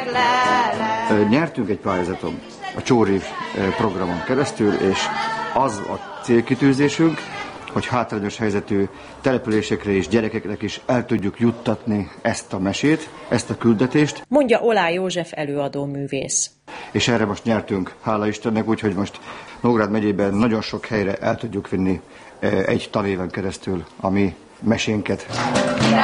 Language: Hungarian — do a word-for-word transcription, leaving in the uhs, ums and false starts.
Nyertünk egy pályázaton a Csóri programon keresztül, és az a célkitűzésünk, hogy hátrányos helyzetű településekre és gyerekeknek is el tudjuk juttatni ezt a mesét, ezt a küldetést. Mondja Olá József előadó művész. És erre most nyertünk, hála Istennek, úgyhogy most Nógrád megyében nagyon sok helyre el tudjuk vinni egy tanéven keresztül a mi mesénket.